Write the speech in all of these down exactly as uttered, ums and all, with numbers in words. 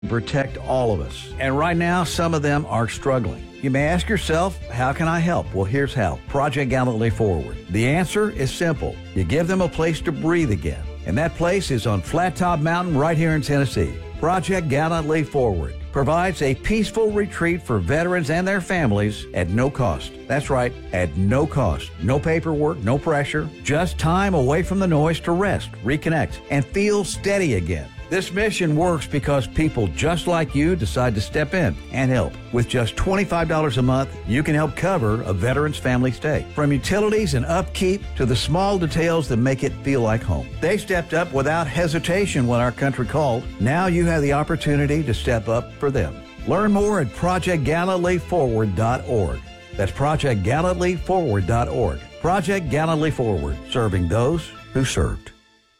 protect all of us. And right now, some of them are struggling. You may ask yourself, how can I help? Well, here's how. Project Gallantly Forward. The answer is simple. You give them a place to breathe again. And that place is on Flat Top Mountain right here in Tennessee. Project Gallantly Forward provides a peaceful retreat for veterans and their families at no cost. That's right, at no cost. No paperwork, no pressure, just time away from the noise to rest, reconnect, and feel steady again. This mission works because people just like you decide to step in and help. With just twenty-five dollars a month, you can help cover a veteran's family stay. From utilities and upkeep to the small details that make it feel like home. They stepped up without hesitation when our country called. Now you have the opportunity to step up for them. Learn more at project gallantly forward dot org. That's project gallantly forward dot org. Project Gallantly Forward, serving those who served.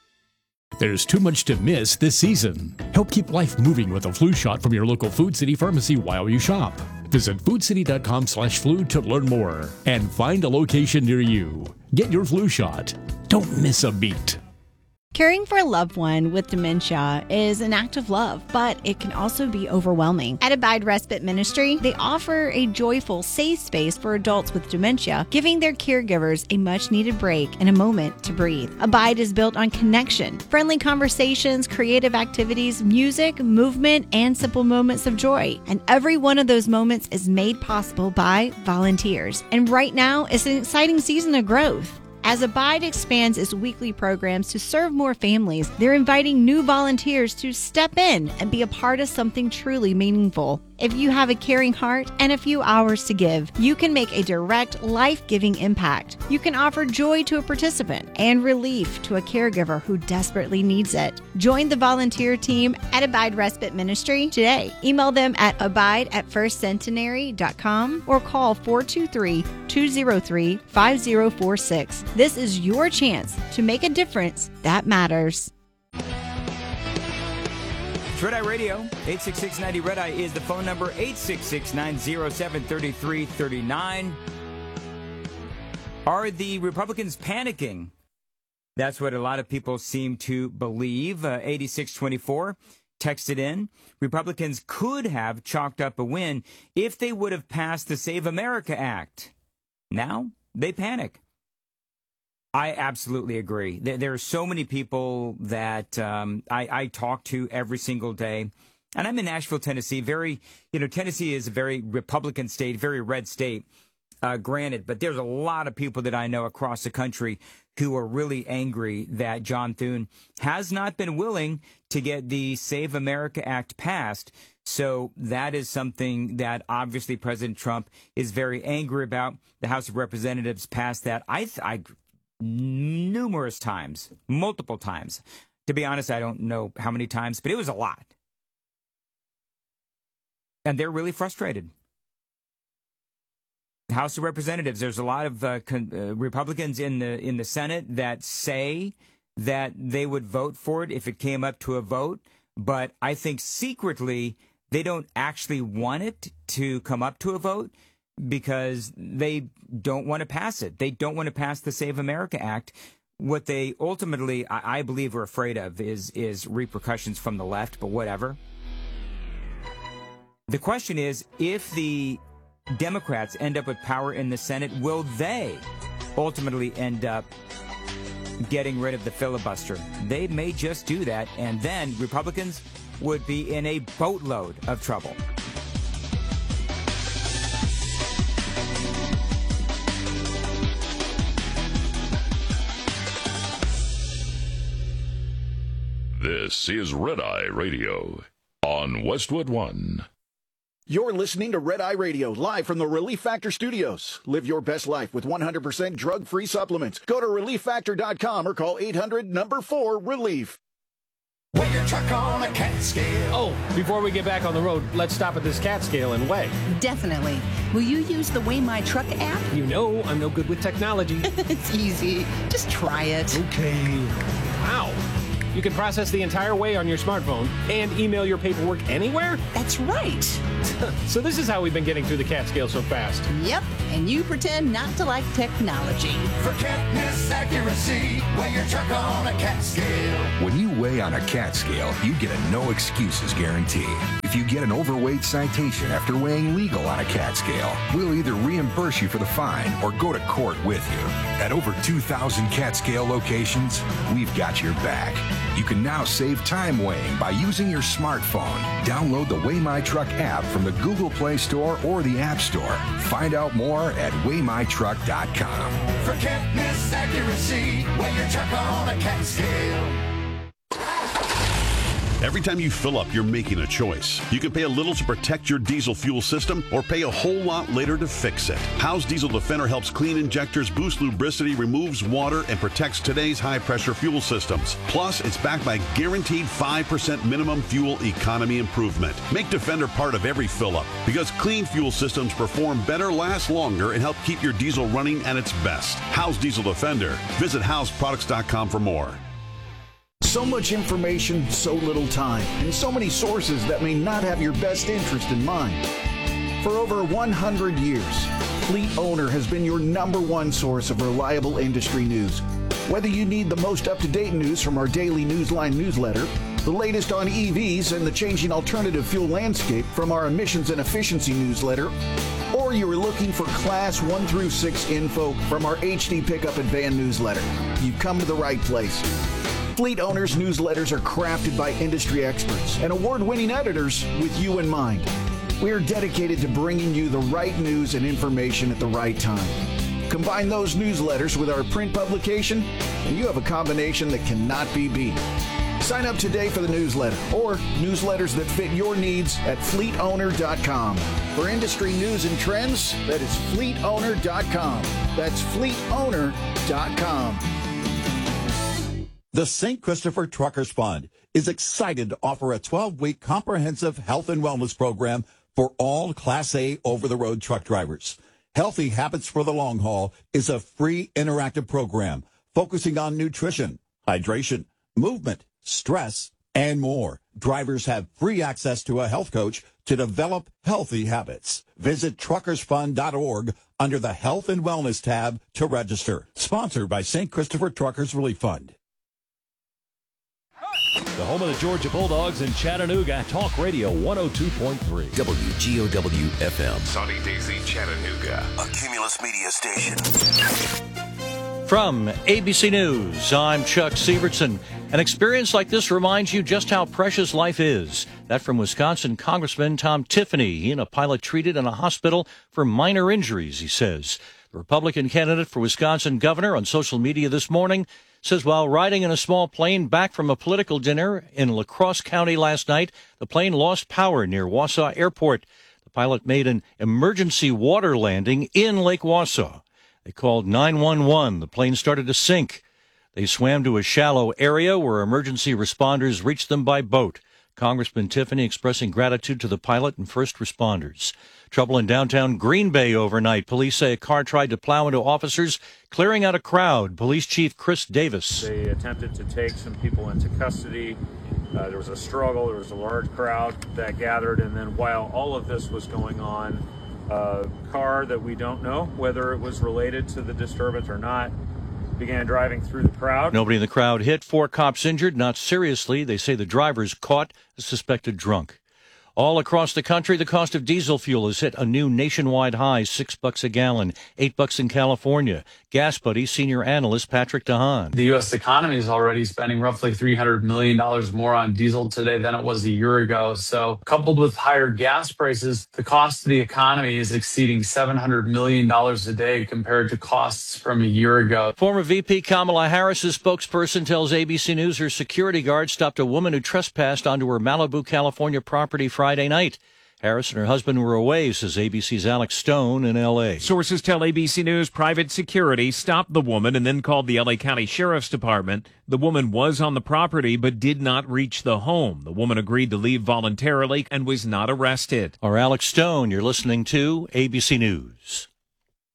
There's too much to miss this season. Help keep life moving with a flu shot from your local Food City pharmacy while you shop. Visit food city dot com slash flu to learn more and find a location near you. Get your flu shot. Don't miss a beat. Caring for a loved one with dementia is an act of love, but it can also be overwhelming. At Abide Respite Ministry, they offer a joyful, safe space for adults with dementia, giving their caregivers a much-needed break and a moment to breathe. Abide is built on connection, friendly conversations, creative activities, music, movement, and simple moments of joy. And every one of those moments is made possible by volunteers. And right now, it's an exciting season of growth. As Abide expands its weekly programs to serve more families, they're inviting new volunteers to step in and be a part of something truly meaningful. If you have a caring heart and a few hours to give, you can make a direct, life-giving impact. You can offer joy to a participant and relief to a caregiver who desperately needs it. Join the volunteer team at Abide Respite Ministry today. Email them at abide at first centenary dot com or call four two three, two zero three, five zero four six. This is your chance to make a difference that matters. Red Eye Radio, eight six six, ninety Red Eye is the phone number, eight six six, nine zero seven, three three three nine. Are the Republicans panicking? That's what a lot of people seem to believe. Uh, eighty-six twenty-four texted in. Republicans could have chalked up a win if they would have passed the Save America Act. Now they panic. I absolutely agree. There, there are so many people that um, I, I talk to every single day. And I'm in Nashville, Tennessee. Very, you know, Tennessee is a very Republican state, very red state, uh, granted. But there's a lot of people that I know across the country who are really angry that John Thune has not been willing to get the Save America Act passed. So that is something that obviously President Trump is very angry about. The House of Representatives passed that. I, th- I numerous times, multiple times. To be honest, I don't know how many times, but it was a lot. And they're really frustrated. The House of Representatives, there's a lot of uh, con- uh, Republicans in the in the Senate that say that they would vote for it if it came up to a vote, but I think secretly they don't actually want it to come up to a vote, because they don't want to pass it. They don't want to pass the Save America Act. What they ultimately, I, I believe, are afraid of is is repercussions from the left, but whatever. The question is, if the Democrats end up with power in the Senate, will they ultimately end up getting rid of the filibuster? They may just do that, and then Republicans would be in a boatload of trouble. This is Red Eye Radio on Westwood One. You're listening to Red Eye Radio, live from the Relief Factor Studios. Live your best life with one hundred percent drug-free supplements. Go to relief factor dot com or call eight hundred, number four, relief. Weigh your truck on a cat scale. Oh, before we get back on the road, let's stop at this cat scale and weigh. Definitely. Will you use the Weigh My Truck app? You know I'm no good with technology. It's easy. Just try it. Okay. Wow. You can process the entire way on your smartphone and email your paperwork anywhere? That's right. So this is how we've been getting through the Catskill so fast. Yep, and you pretend not to like technology. Forget miss accuracy. Weigh your truck on a cat scale. When you weigh on a cat scale, you get a no excuses guarantee. If you get an overweight citation after weighing legal on a cat scale, we'll either reimburse you for the fine or go to court with you. At over two thousand cat scale locations, we've got your back. You can now save time weighing by using your smartphone. Download the Weigh My Truck app from the Google Play Store or the App Store. Find out more at weigh my truck dot com. Forget miss accuracy. Weigh your truck on a cat scale. Every time you fill up, you're making a choice. You can pay a little to protect your diesel fuel system or pay a whole lot later to fix it. Howe's Diesel Defender helps clean injectors, boost lubricity, removes water, and protects today's high-pressure fuel systems. Plus, it's backed by guaranteed five percent minimum fuel economy improvement. Make Defender part of every fill-up because clean fuel systems perform better, last longer, and help keep your diesel running at its best. Howe's Diesel Defender. Visit house products dot com for more. So much information, so little time, and so many sources that may not have your best interest in mind. For over one hundred years, Fleet Owner has been your number one source of reliable industry news. Whether you need the most up-to-date news from our daily Newsline newsletter, the latest on E Vs and the changing alternative fuel landscape from our emissions and efficiency newsletter, or you are looking for Class one through six info from our H D Pickup and Van newsletter, you've come to the right place. Fleet Owners newsletters are crafted by industry experts and award-winning editors with you in mind. We are dedicated to bringing you the right news and information at the right time. Combine those newsletters with our print publication, and you have a combination that cannot be beat. Sign up today for the newsletter or newsletters that fit your needs at fleet owner dot com. For industry news and trends, that is fleet owner dot com. That's fleet owner dot com. The Saint Christopher Truckers Fund is excited to offer a twelve-week comprehensive health and wellness program for all Class A over-the-road truck drivers. Healthy Habits for the Long Haul is a free interactive program focusing on nutrition, hydration, movement, stress, and more. Drivers have free access to a health coach to develop healthy habits. Visit truckers fund dot org under the Health and Wellness tab to register. Sponsored by Saint Christopher Truckers Relief Fund. The home of the Georgia Bulldogs in Chattanooga, Talk Radio one oh two point three. W G O W F M. Sunny Daisy, Chattanooga. A Cumulus Media station. From A B C News, I'm Chuck Sievertson. An experience like this reminds you just how precious life is. That from Wisconsin Congressman Tom Tiffany. He and a pilot treated in a hospital for minor injuries, he says. The Republican candidate for Wisconsin governor on social media this morning says while riding in a small plane back from a political dinner in La Crosse County last night, the plane lost power near Wausau Airport. The pilot made an emergency water landing in Lake Wausau. They called nine one one. The plane started to sink. They swam to a shallow area where emergency responders reached them by boat. Congressman Tiffany expressing gratitude to the pilot and first responders. Trouble in downtown Green Bay overnight. Police say a car tried to plow into officers, clearing out a crowd. Police Chief Chris Davis. They attempted to take some people into custody. Uh, there was a struggle. There was a large crowd that gathered. And then while all of this was going on, a car that we don't know whether it was related to the disturbance or not began driving through the crowd. Nobody in the crowd hit. Four cops injured, not seriously. They say the driver's caught a suspected drunk. All across the country, the cost of diesel fuel has hit a new nationwide high, six bucks a gallon, eight bucks in California. Gas Buddy senior analyst Patrick DeHaan. The U S economy is already spending roughly three hundred million dollars more on diesel today than it was a year ago. So coupled with higher gas prices, the cost to the economy is exceeding seven hundred million dollars a day compared to costs from a year ago. Former V P Kamala Harris's spokesperson tells A B C News her security guard stopped a woman who trespassed onto her Malibu, California property Friday night. Harris and her husband were away, says A B C's Alex Stone in L A. Sources tell A B C News private security stopped the woman and then called the L A County Sheriff's Department. The woman was on the property but did not reach the home. The woman agreed to leave voluntarily and was not arrested. Or Alex Stone, you're listening to A B C News.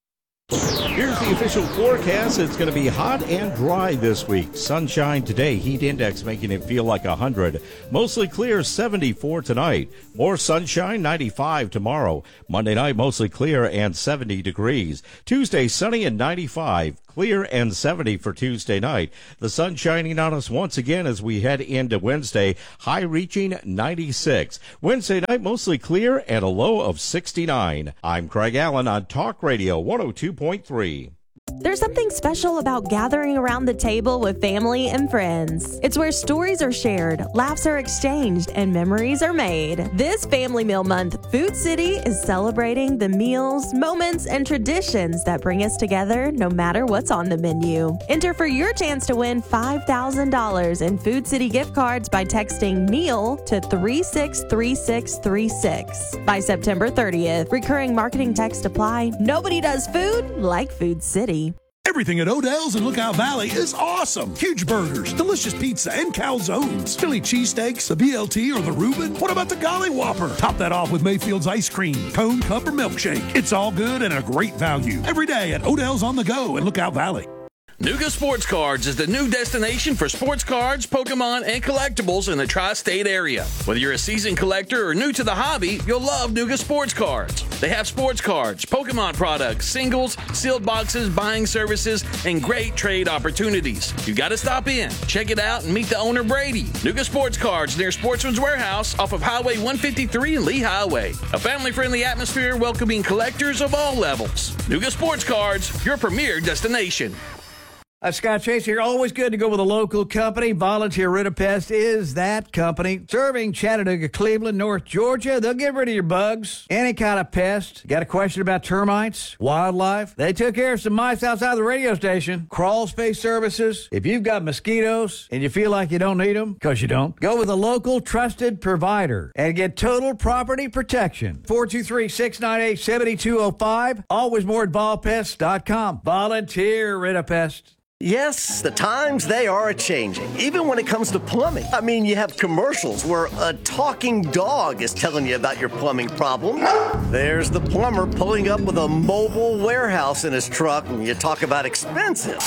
Here's the official forecast. It's going to be hot and dry this week. Sunshine today, heat index making it feel like one hundred. Mostly clear, seventy-four tonight. More sunshine, ninety-five tomorrow. Monday night, mostly clear and seventy degrees. Tuesday, sunny and ninety-five. Clear and seventy for Tuesday night. The sun shining on us once again as we head into Wednesday. High reaching ninety-six. Wednesday night, mostly clear and a low of sixty-nine. I'm Craig Allen on Talk Radio one oh two point three. There's something special about gathering around the table with family and friends. It's where stories are shared, laughs are exchanged, and memories are made. This Family Meal Month, Food City is celebrating the meals, moments, and traditions that bring us together no matter what's on the menu. Enter for your chance to win five thousand dollars in Food City gift cards by texting MEAL to three six three six three six. By September thirtieth, recurring marketing text apply. Nobody does food like Food City. Everything at Odell's in Lookout Valley is awesome. Huge burgers, delicious pizza, and calzones. Philly cheesesteaks, the B L T, or the Reuben. What about the Golly Whopper? Top that off with Mayfield's ice cream, cone, cup, or milkshake. It's all good and a great value. Every day at Odell's on the Go in Lookout Valley. Nuga Sports Cards is the new destination for sports cards, Pokemon, and collectibles in the tri-state area. Whether you're a seasoned collector or new to the hobby, you'll love Nuga Sports Cards. They have sports cards, Pokemon products, singles, sealed boxes, buying services, and great trade opportunities. You got to stop in, check it out, and meet the owner, Brady. Nuga Sports Cards near Sportsman's Warehouse off of Highway one fifty-three and Lee Highway. A family-friendly atmosphere welcoming collectors of all levels. Nuga Sports Cards, your premier destination. Uh, Scott Chase here. Always good to go with a local company. Volunteer Rid-A-Pest is that company. Serving Chattanooga, Cleveland, North Georgia. They'll get rid of your bugs, any kind of pest. Got a question about termites, wildlife? They took care of some mice outside the radio station. Crawl space services. If you've got mosquitoes and you feel like you don't need them, because you don't, go with a local trusted provider and get total property protection. four two three, six nine eight, seven two zero five. Always more at vol pest dot com. Volunteer Rid-A-Pest. Yes, the times, they are a-changing, even when it comes to plumbing. I mean, you have commercials where a talking dog is telling you about your plumbing problem. There's the plumber pulling up with a mobile warehouse in his truck, and you talk about expensive.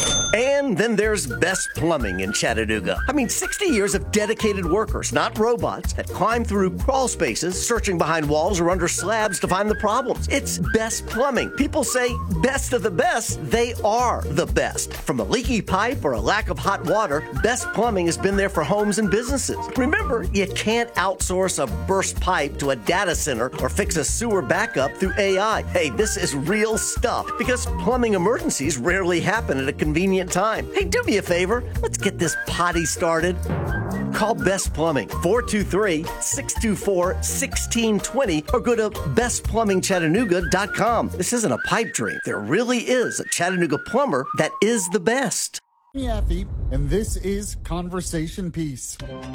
And then there's Best Plumbing in Chattanooga. I mean, sixty years of dedicated workers, not robots, that climb through crawl spaces, searching behind walls or under slabs to find the problems. It's Best Plumbing. People say best of the best. They are the best. From a leaky pipe or a lack of hot water, Best Plumbing has been there for homes and businesses. Remember, you can't outsource a burst pipe to a data center or fix a sewer backup through A I. Hey, this is real stuff because plumbing emergencies rarely happen at a convenient time. Hey, do me a favor. Let's get this potty started. Call Best Plumbing, four two three, six two four, one six two zero, or go to best plumbing chattanooga dot com. This isn't a pipe dream. There really is a Chattanooga plumber that is the best. I'm Yaffe, and this is Conversation Piece.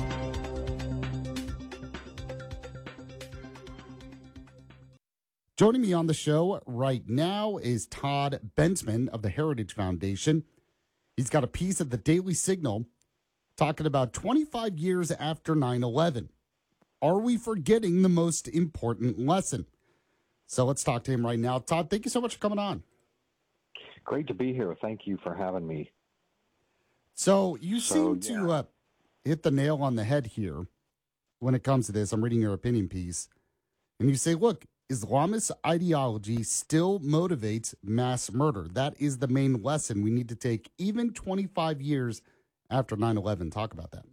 Joining me on the show right now is Todd Bensman of the Heritage Foundation. He's got a piece at the Daily Signal talking about twenty-five years after nine eleven. Are we forgetting the most important lesson? So let's talk to him right now. Todd, thank you so much for coming on. Great to be here. Thank you for having me. So you so, seem yeah. to uh, hit the nail on the head here when it comes to this. I'm reading your opinion piece. And you say, look, Islamist ideology still motivates mass murder. That is the main lesson we need to take even twenty-five years after nine eleven. Talk about that.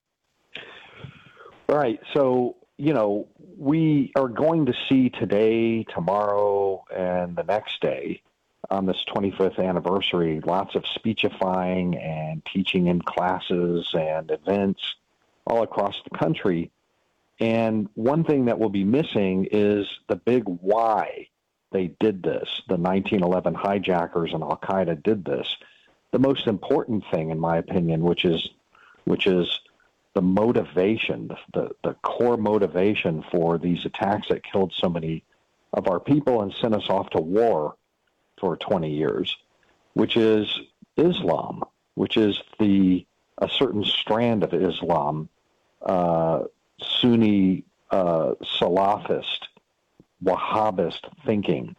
All right. So, you know, we are going to see today, tomorrow, and the next day on this twenty-fifth anniversary, lots of speechifying and teaching in classes and events all across the country. And one thing that will be missing is the big why they did this. The nineteen eleven hijackers and Al-Qaeda did this. The most important thing, in my opinion, which is which is the motivation, the, the, the core motivation for these attacks that killed so many of our people and sent us off to war for twenty years, which is Islam, which is the a certain strand of Islam, uh, Sunni uh, Salafist, Wahhabist thinking,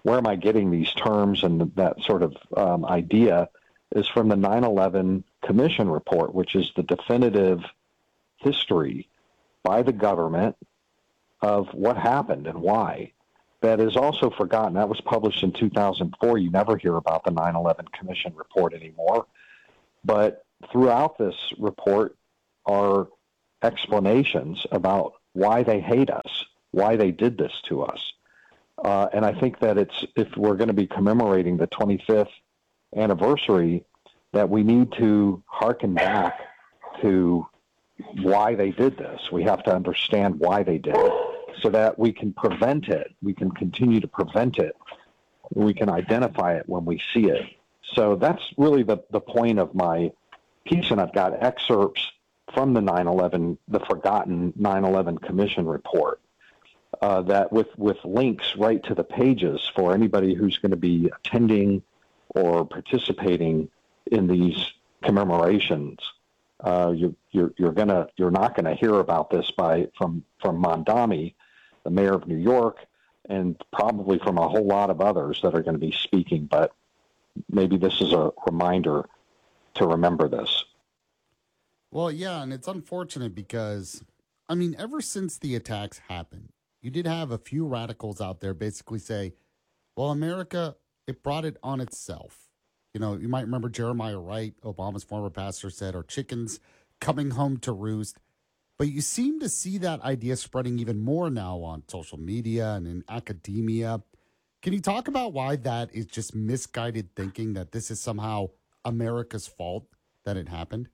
where am I getting these terms and that sort of um, idea is from the nine eleven Commission report, which is the definitive history by the government of what happened and why. That is also forgotten. That was published in two thousand four. You never hear about the nine eleven Commission report anymore. But throughout this report are explanations about why they hate us, why they did this to us. Uh, and I think that it's, if we're going to be commemorating the twenty-fifth anniversary, that we need to hearken back to why they did this. We have to understand why they did it so that we can prevent it. We can continue to prevent it. We can identify it when we see it. So that's really the, the point of my piece, and I've got excerpts from the nine eleven, the forgotten nine eleven Commission report, uh, that with, with links right to the pages for anybody who's going to be attending or participating in these commemorations. Uh, you, you're you're gonna you're not gonna hear about this by from from Mondami, the mayor of New York, and probably from a whole lot of others that are going to be speaking. But maybe this is a reminder to remember this. Well, yeah, and it's unfortunate because, I mean, ever since the attacks happened, you did have a few radicals out there basically say, well, America, it brought it on itself. You know, you might remember Jeremiah Wright, Obama's former pastor, said, our chickens coming home to roost. But you seem to see that idea spreading even more now on social media and in academia. Can you talk about why that is just misguided thinking, that this is somehow America's fault that it happened?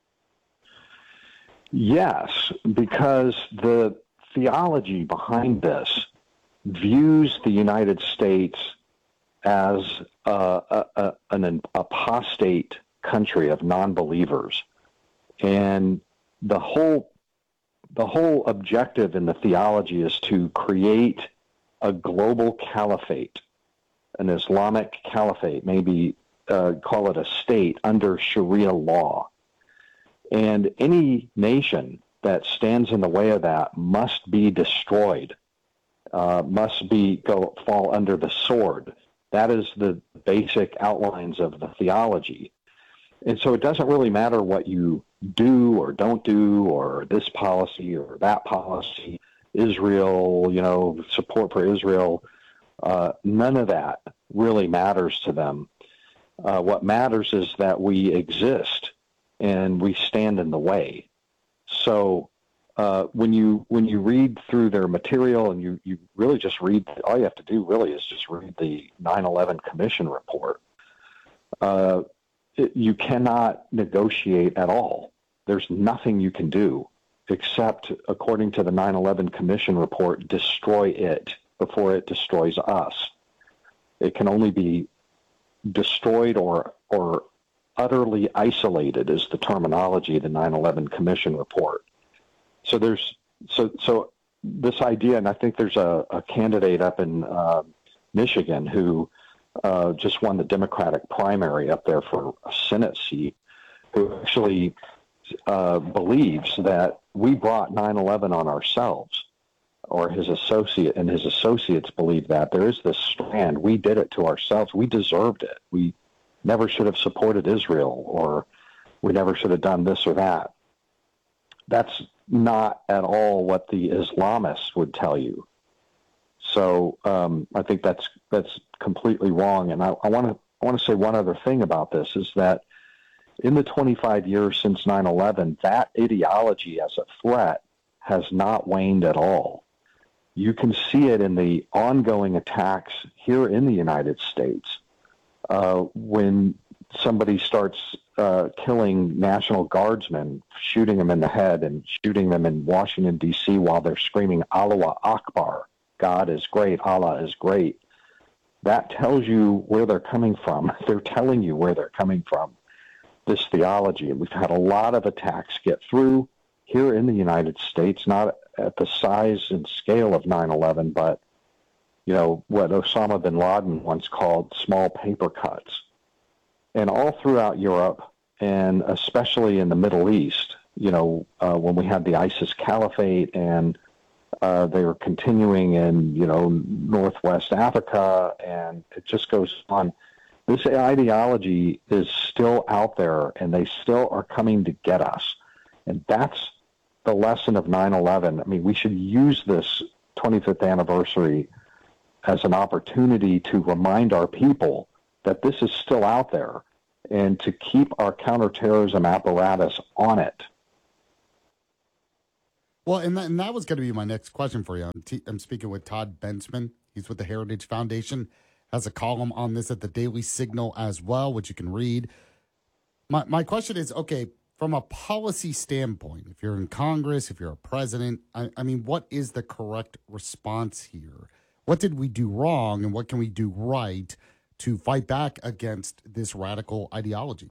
Yes, because the theology behind this views the United States as uh, a, a, an apostate country of non-believers. And the whole the whole objective in the theology is to create a global caliphate, an Islamic caliphate, maybe uh, call it a state under Sharia law. And any nation that stands in the way of that must be destroyed, uh, must be go fall under the sword. That is the basic outlines of the theology. And so it doesn't really matter what you do or don't do, or this policy or that policy, Israel, you know, support for Israel. Uh, none of that really matters to them. Uh, what matters is that we exist and we stand in the way. So uh, when you when you read through their material, and you, you really just read, all you have to do really is just read the nine eleven Commission report. Uh, it, you cannot negotiate at all. There's nothing you can do except, according to the nine eleven Commission report, destroy it before it destroys us. It can only be destroyed or or utterly isolated is the terminology of the nine eleven Commission report. So there's so so this idea, and I think there's a, a candidate up in uh, Michigan who uh, just won the Democratic primary up there for a Senate seat, who actually uh, believes that we brought nine eleven on ourselves, or his associate and his associates believe that. There is this strand. We did it to ourselves. We deserved it. We never should have supported Israel, or we never should have done this or that. That's not at all what the Islamists would tell you. So um, I think that's that's completely wrong. And I want to I want to say one other thing about this is that in the twenty-five years since nine eleven, that ideology as a threat has not waned at all. You can see it in the ongoing attacks here in the United States. Uh, when somebody starts uh, killing National Guardsmen, shooting them in the head and shooting them in Washington, D C while they're screaming, Allahu Akbar, God is great, Allah is great. That tells you where they're coming from. They're telling you where they're coming from, this theology. And we've had a lot of attacks get through here in the United States, not at the size and scale of nine eleven, but you know, what Osama bin Laden once called small paper cuts. And all throughout Europe, and especially in the Middle East, you know, uh, when we had the ISIS caliphate and Uh, they are continuing in, you know, Northwest Africa, and it just goes on. This ideology is still out there, and they still are coming to get us. And that's the lesson of nine eleven. I mean, we should use this twenty-fifth anniversary as an opportunity to remind our people that this is still out there and to keep our counterterrorism apparatus on it. Well, and that, and that was going to be my next question for you. I'm, t- I'm speaking with Todd Bensman. He's with the Heritage Foundation, has a column on this at the Daily Signal as well, which you can read. My my question is, okay, from a policy standpoint, if you're in Congress, if you're a president, I, I mean, what is the correct response here? What did we do wrong, and what can we do right to fight back against this radical ideology?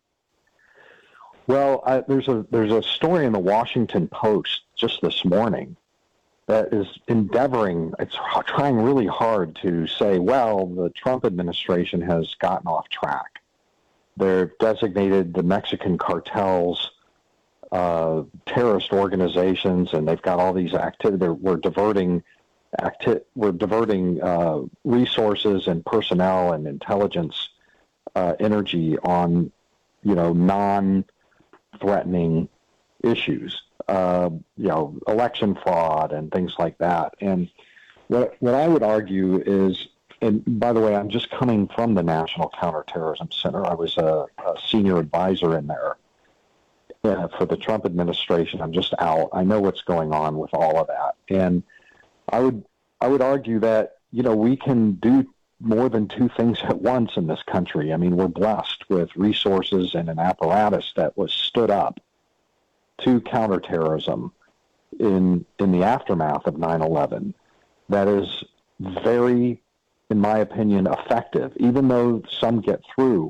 Well, I, there's a there's a story in the Washington Post just this morning that is endeavoring, it's trying really hard to say, well, the Trump administration has gotten off track. They've designated the Mexican cartels uh, terrorist organizations, and they've got all these activities. We're diverting, acti- we're diverting uh, resources and personnel and intelligence uh, energy on, you know, non-threatening issues. Uh, you know, election fraud and things like that. And what what I would argue is, and by the way, I'm just coming from the National Counterterrorism Center. I was a, a senior advisor in there uh, for the Trump administration. I'm just out. I know what's going on with all of that. And I would I would argue that, you know, we can do more than two things at once in this country. I mean, we're blessed with resources and an apparatus that was stood up to counterterrorism in in the aftermath of nine eleven that is very, in my opinion, effective. Even though some get through,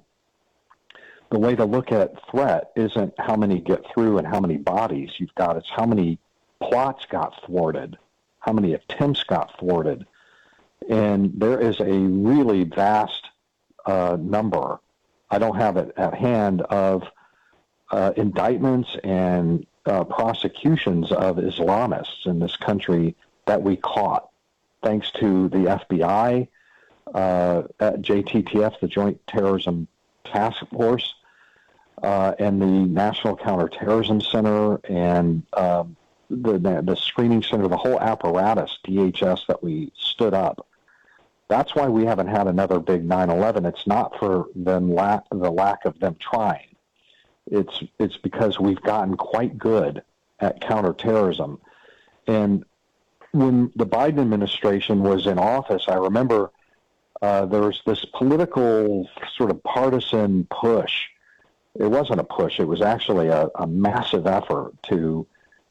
the way to look at threat isn't how many get through and how many bodies you've got. It's how many plots got thwarted, how many attempts got thwarted. And there is a really vast uh, number, I don't have it at hand, of Uh, indictments and uh, prosecutions of Islamists in this country that we caught, thanks to the F B I, uh, at J T T F, the Joint Terrorism Task Force, uh, and the National Counterterrorism Center, and uh, the, the Screening Center, the whole apparatus, D H S, that we stood up. That's why we haven't had another big nine eleven. It's not for them la- the lack of them trying. It's it's because we've gotten quite good at counterterrorism. And when the Biden administration was in office, I remember uh, there was this political sort of partisan push. It wasn't a push. It was actually a, a massive effort to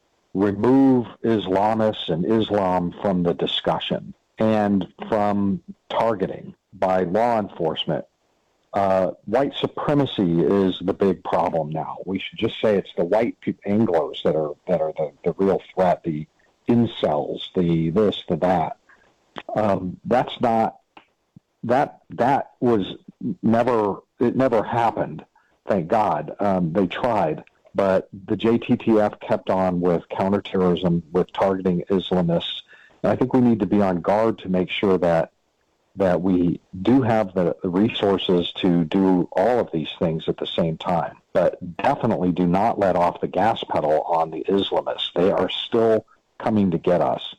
remove Islamists and Islam from the discussion and from targeting by law enforcement. Uh, white supremacy is the big problem now. We should just say it's the white Anglos that are that are the, the real threat, the incels, the this, the that. Um, that's not that that was never it never happened. Thank God. Um, they tried, but the J T T F kept on with counterterrorism, with targeting Islamists. And I think we need to be on guard to make sure that. that we do have the resources to do all of these things at the same time, but definitely do not let off the gas pedal on the Islamists. They are still coming to get us.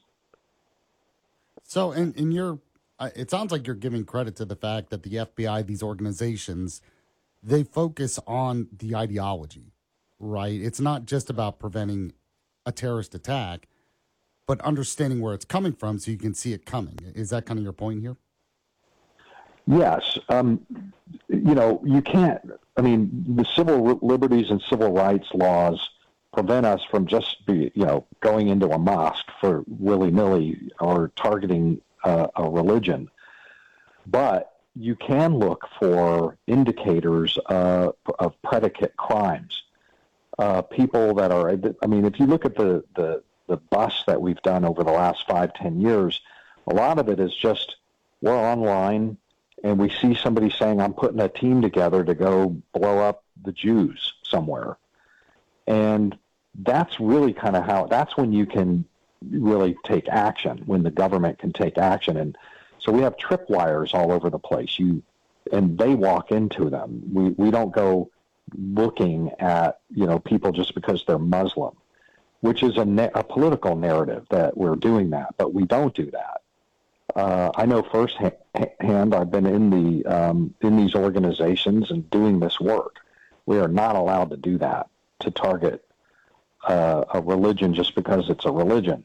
So in, in your, uh, it sounds like you're giving credit to the fact that the F B I, these organizations, they focus on the ideology, right? It's not just about preventing a terrorist attack, but understanding where it's coming from so you can see it coming. Is that kind of your point here? Yes. Um, you know, you can't, I mean, the civil liberties and civil rights laws prevent us from just, be, you know, going into a mosque for willy-nilly or targeting uh, a religion. But you can look for indicators uh, of predicate crimes. Uh, people that are, I mean, if you look at the, the, the bust that we've done over the last five, ten years, a lot of it is just we're online, and we see somebody saying, I'm putting a team together to go blow up the Jews somewhere. And that's really kind of how, that's when you can really take action, when the government can take action. And so we have tripwires all over the place. You and they walk into them. We we don't go looking at, you know, people just because they're Muslim, which is a, na- a political narrative that we're doing that, but we don't do that. Uh, I know firsthand. I've been in the um, in these organizations and doing this work. We are not allowed to do that, to target uh, a religion just because it's a religion.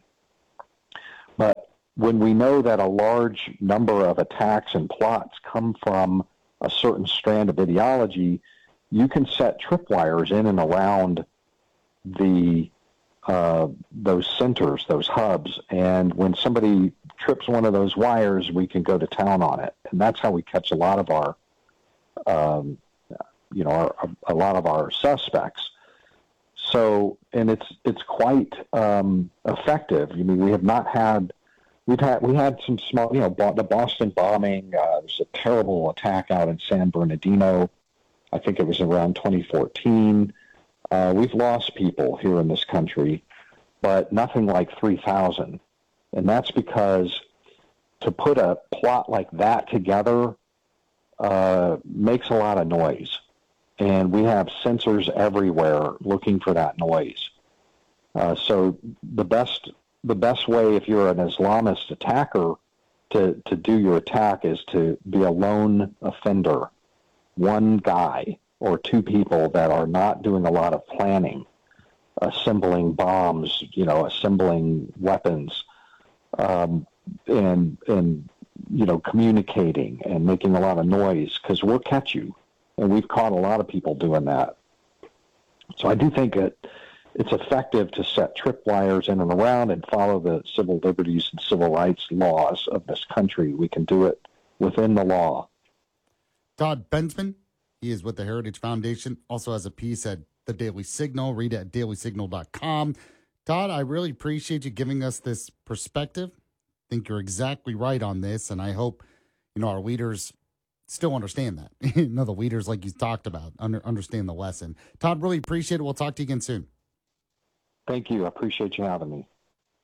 But when we know that a large number of attacks and plots come from a certain strand of ideology, you can set tripwires in and around the uh, those centers, those hubs, and when somebody trips one of those wires, we can go to town on it, and that's how we catch a lot of our, um, you know, our, a lot of our suspects. So, and it's it's quite um, effective. I mean, we have not had, we've had we had some small, you know, the Boston bombing. Uh, there's a terrible attack out in San Bernardino. I think it was around twenty fourteen. Uh, we've lost people here in this country, but nothing like three thousand. And that's because to put a plot like that together uh, makes a lot of noise. And we have sensors everywhere looking for that noise. Uh, so the best the best way, if you're an Islamist attacker, to, to do your attack is to be a lone offender, one guy or two people that are not doing a lot of planning, assembling bombs, you know, assembling weapons, um, and, and, you know, communicating and making a lot of noise, because we'll catch you. And we've caught a lot of people doing that. So I do think that it's effective to set tripwires in and around and follow the civil liberties and civil rights laws of this country. We can do it within the law. Todd Bensman, he is with the Heritage Foundation, also has a piece at the Daily Signal. Read it at daily signal dot com. Todd, I really appreciate you giving us this perspective. I think you're exactly right on this, and I hope, you know, our leaders still understand that. You know, the leaders, like you talked about, under, understand the lesson. Todd, really appreciate it. We'll talk to you again soon. Thank you. I appreciate you having me.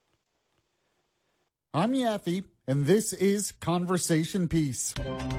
I'm Yaffe, and this is Conversation Piece.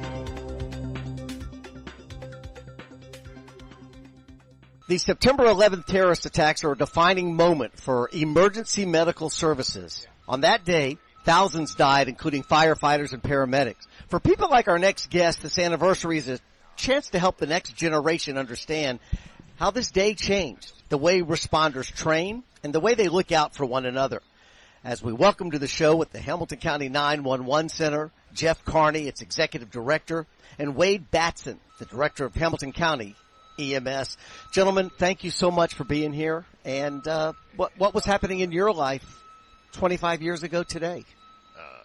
The September eleventh terrorist attacks are a defining moment for emergency medical services. On that day, thousands died, including firefighters and paramedics. For people like our next guest, this anniversary is a chance to help the next generation understand how this day changed, the way responders train, and the way they look out for one another. As we welcome to the show at the Hamilton County nine one one Center, Jeff Carney, its executive director, and Wade Batson, the director of Hamilton County E M S. Gentlemen, thank you so much for being here. And uh, what, what was happening in your life twenty-five years ago today? Uh,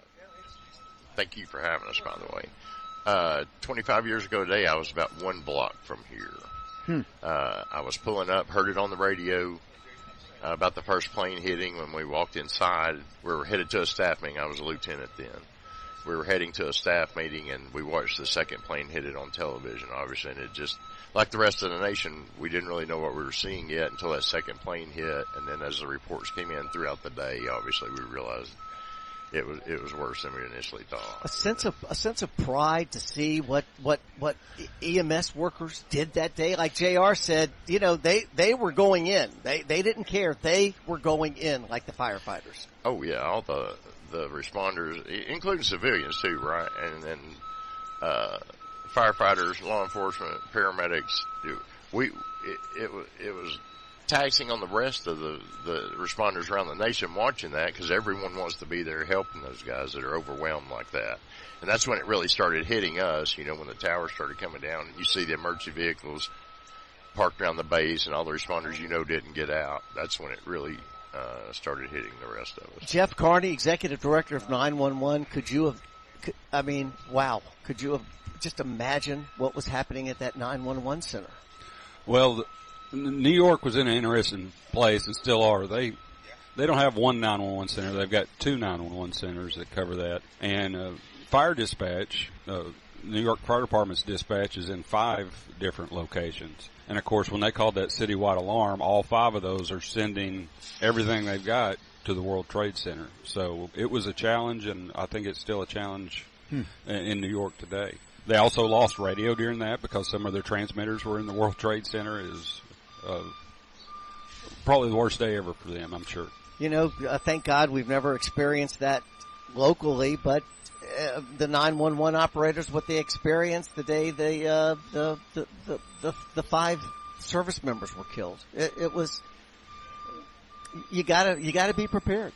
thank you for having us, by the way. Uh, twenty-five years ago today, I was about one block from here. Hmm. Uh, I was pulling up, heard it on the radio uh, about the first plane hitting. When we walked inside, we were headed to a staff meeting. I was a lieutenant then. We were heading to a staff meeting, and we watched the second plane hit it on television, obviously, and it just, like the rest of the nation, we didn't really know what we were seeing yet until that second plane hit, and then as the reports came in throughout the day, obviously we realized it was it was worse than we initially thought. A sense of a sense of pride to see what what what E M S workers did that day. Like J R said, you know, they they were going in. They they didn't care. They were going in like the firefighters. Oh yeah, all the the responders, including civilians too, right? And then uh, firefighters, law enforcement, paramedics. We it, it was it was taxing on the rest of the the responders around the nation watching that, because everyone wants to be there helping those guys that are overwhelmed like that. And that's when it really started hitting us. You know, when the towers started coming down, and you see the emergency vehicles parked around the base, and all the responders you know didn't get out. That's when it really uh, started hitting the rest of us. Jeff Carney, executive director of nine one one. Could you have? Could, I mean, wow. Could you have just imagine what was happening at that nine one one center? Well, New York was in an interesting place and still are. They they don't have one nine one one center. They've got two nine one one centers that cover that. And uh, fire dispatch, uh, New York Fire Department's dispatch is in five different locations. And, of course, when they called that citywide alarm, all five of those are sending everything they've got to the World Trade Center. So it was a challenge, and I think it's still a challenge hmm. in, in New York today. They also lost radio during that because some of their transmitters were in the World Trade Center. It was uh, probably the worst day ever for them, I'm sure. You know, uh, thank God we've never experienced that locally, but uh, the nine one one operators, what they experienced the day they, uh, the, the, the, the, the five service members were killed. It, it was, you gotta, you gotta be prepared.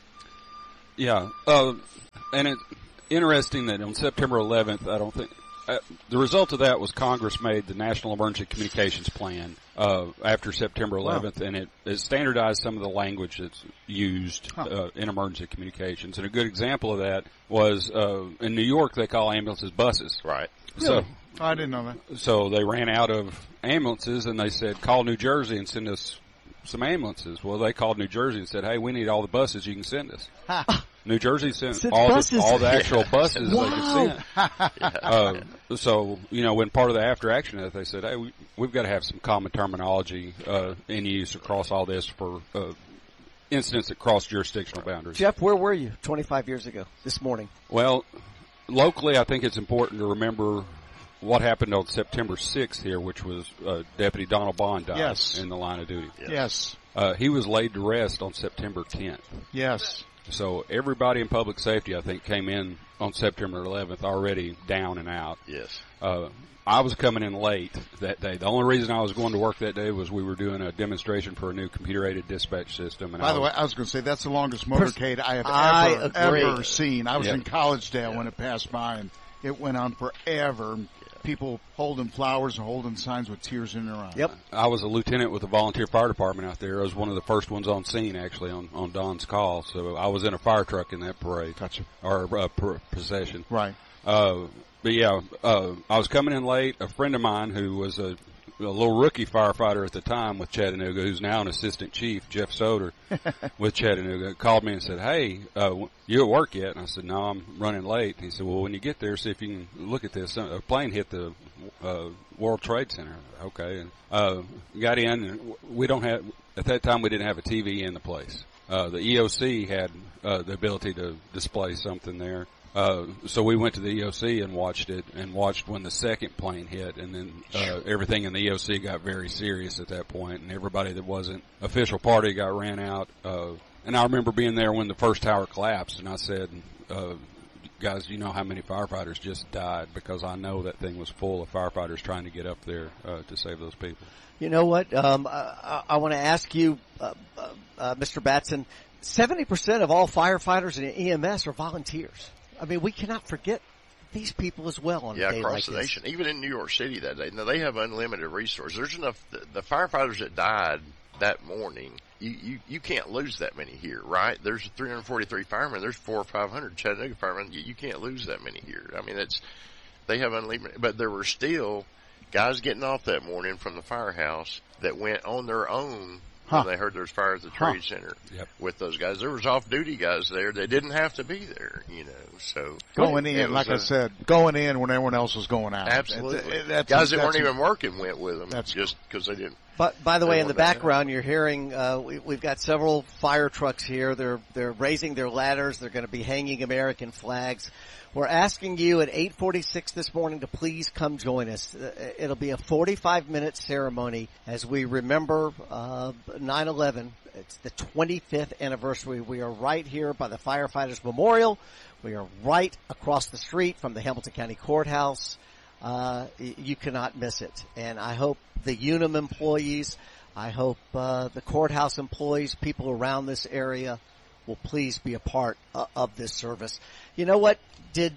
Yeah. Uh, and it's interesting that on September eleventh, I don't think, uh, the result of that was Congress made the National Emergency Communications Plan, uh, after September eleventh, wow. and it, it standardized some of the language that's used, huh. uh, in emergency communications. And a good example of that was, uh, in New York, they call ambulances buses. Right. So, I didn't know that. So they ran out of ambulances, and they said, call New Jersey and send us some ambulances. Well, they called New Jersey and said, hey, we need all the buses you can send us. Ha. New Jersey sent Since all buses. the, all the actual buses wow. they could send. uh, so, you know, when part of the after action that they said, hey, we, we've got to have some common terminology uh, in use across all this for uh, incidents that cross jurisdictional boundaries. Jeff, where were you twenty-five years ago this morning? Well, locally, I think it's important to remember what happened on September sixth here, which was uh, Deputy Donald Bond died yes. in the line of duty. Yes. yes. Uh, he was laid to rest on September tenth. Yes. So everybody in public safety, I think, came in on September eleventh already down and out. Yes. Uh, I was coming in late that day. The only reason I was going to work that day was we were doing a demonstration for a new computer-aided dispatch system. And By I the was, way, I was going to say that's the longest motorcade I have I ever, agree. ever seen. I was yeah. in Collegedale yeah. when it passed by, and it went on forever. People holding flowers and holding signs with tears in their eyes. Yep. I was a lieutenant with the volunteer fire department out there. I was one of the first ones on scene, actually, on, on Don's call. So I was in a fire truck in that parade. Gotcha. Or uh, pr- procession. Right. Uh, but yeah, uh, I was coming in late. A friend of mine who was a, a little rookie firefighter at the time with Chattanooga, who's now an assistant chief, Jeff Soder, with Chattanooga, called me and said, hey, uh, you at work yet? And I said, no, I'm running late. And he said, well, when you get there, see if you can look at this. A plane hit the uh, World Trade Center. Okay. And uh, got in, and we don't have, at that time we didn't have a T V in the place. Uh, the E O C had uh, the ability to display something there. Uh, so we went to the E O C and watched it, and watched when the second plane hit, and then uh, everything in the E O C got very serious at that point, and everybody that wasn't official party got ran out. Uh, and I remember being there when the first tower collapsed, and I said, uh, guys, you know how many firefighters just died, because I know that thing was full of firefighters trying to get up there uh, to save those people. You know what? Um, I, I want to ask you, uh, uh, uh, Mister Batson, seventy percent of all firefighters in E M S are volunteers. I mean, we cannot forget these people as well on yeah, a day across like the this. nation, even in New York City that day. Now, they have unlimited resources. There's enough, the, the firefighters that died that morning, you, you, you can't lose that many here, right? There's three hundred forty-three firemen. There's four or five hundred Chattanooga firemen. You, you can't lose that many here. I mean, it's, they have unlimited, but there were still guys getting off that morning from the firehouse that went on their own Huh. when they heard there was fire at the Trade Huh. Center yep. with those guys. There was off-duty guys there. They didn't have to be there, you know, so. Going in, like a, I said, going in when everyone else was going out. Absolutely. It, it, that's, guys that that's, weren't even working went with them that's, just because they didn't. But by the way, in the want that. background, you're hearing uh, we, we've got several fire trucks here. They're they're raising their ladders. They're going to be hanging American flags. We're asking you at eight forty-six this morning to please come join us. Uh, it'll be a forty-five minute ceremony as we remember uh, nine eleven. It's the twenty-fifth anniversary. We are right here by the Firefighters Memorial. We are right across the street from the Hamilton County Courthouse. Uh, you cannot miss it. And I hope the Unum employees, I hope uh, the courthouse employees, people around this area will please be a part uh, of this service. You know what? Did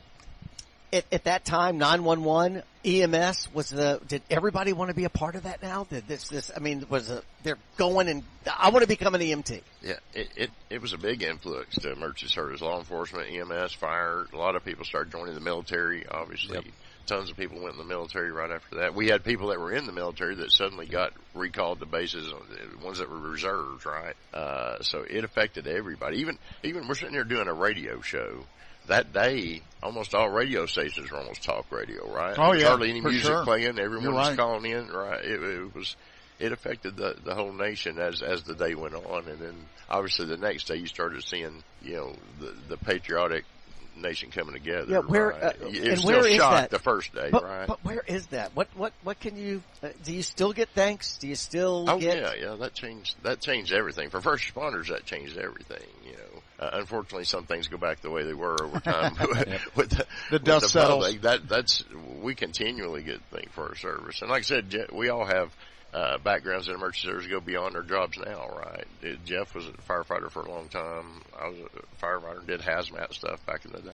at, at that time nine one one E M S was the? Did everybody want to be a part of that now? Did this? This? I mean, was a, they're going and I want to become an E M T. Yeah, it, it it was a big influx to emergency service, law enforcement, E M S, fire. A lot of people started joining the military. Obviously, yep. Tons of people went in the military right after that. We had people that were in the military that suddenly got recalled to bases, ones that were reserves, right? Uh, so it affected everybody. Even even we're sitting here doing a radio show. That day, almost all radio stations were almost talk radio, right? Oh, yeah, Hardly any for music sure. playing. Everyone You're was right. calling in, right? It, it was, it affected the the whole nation as as the day went on, and then obviously the next day you started seeing, you know, the the patriotic nation coming together. Yeah, where right? uh, it and was where still is shocked that? the first day, but, right? But where is that? What what what can you? Uh, do you still get thanks? Do you still? Oh get... yeah, yeah. That changed. That changed everything for first responders. That changed everything. You know, uh, unfortunately, some things go back the way they were over time. with the, the dust with the settles. Public. That that's we continually get things for our service, and like I said, we all have uh, backgrounds in emergency service go beyond their jobs now, right? It, Jeff was a firefighter for a long time. I was a firefighter and did hazmat stuff back in the day.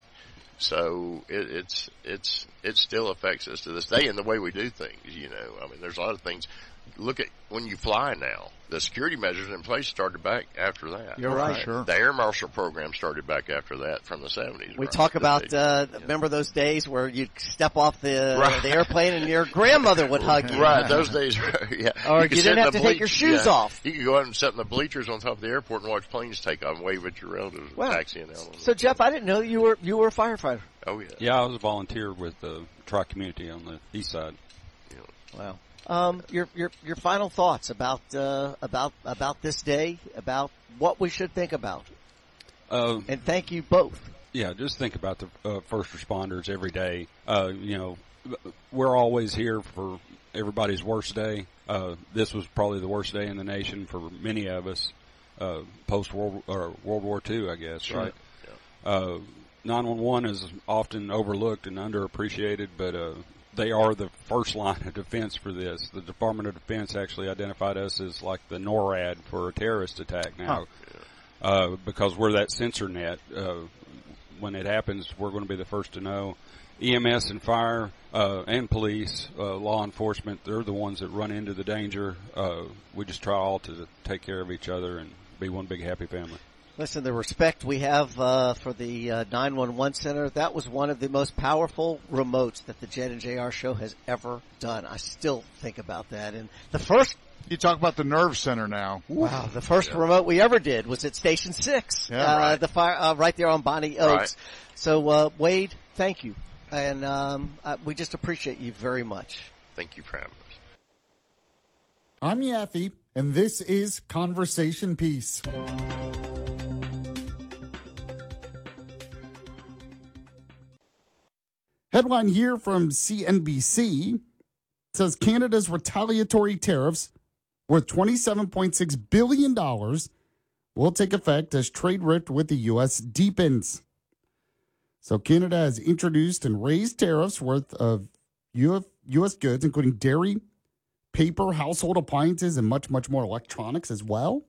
So it, it's it's it still affects us to this day in the way we do things. You know, I mean, there's a lot of things. Look at when you fly now. The security measures in place started back after that. You're right. Sure. The air marshal program started back after that from the seventies. We right? talk about, They, uh, yeah. remember those days where you'd step off the Right. the airplane and your grandmother would hug you. Right, those days, yeah. Or could you sit didn't in have the to take your shoes yeah. off. You could go out and sit in the bleachers on top of the airport and watch planes take off and wave at your relatives Wow. taxiing out. So Jeff, I didn't know you were you were a firefighter. Oh yeah. Yeah, I was a volunteer with the Tri-Community on the east side. Wow. Um, your your your final thoughts about uh, about about this day, about what we should think about, Uh, and thank you both. Yeah, just think about the uh, first responders every day. Uh, you know, we're always here for everybody's worst day. Uh, this was probably the worst day in the nation for many of us, uh, post World or World War Two, I guess. Sure. Right. Yeah. Uh, nine one one is often overlooked and underappreciated, but uh, they are the first line of defense for this. The Department of Defense actually identified us as like the NORAD for a terrorist attack now, huh. uh, because we're that sensor net. Uh, when it happens, we're going to be the first to know. E M S and fire uh, and police, uh, law enforcement, they're the ones that run into the danger. Uh, we just try all to take care of each other and be one big happy family. Listen, the respect we have uh, for the uh, nine one one Center, that was one of the most powerful remotes that the Jen and J R show has ever done. I still think about that. And the first... You talk about the nerve center now. Wow, the first yeah. remote we ever did was at Station six, yeah, uh, right. the fire, uh, right there on Bonnie Oaks. Right. So, uh, Wade, thank you. And um, uh, we just appreciate you very much. Thank you for having us. I'm Yaffe, and this is Conversation Piece. Headline here from C N B C says Canada's retaliatory tariffs worth twenty-seven point six billion dollars will take effect as trade rift with the U S deepens. So Canada has introduced and raised tariffs worth of U S goods, including dairy, paper, household appliances, and much, much more electronics as well.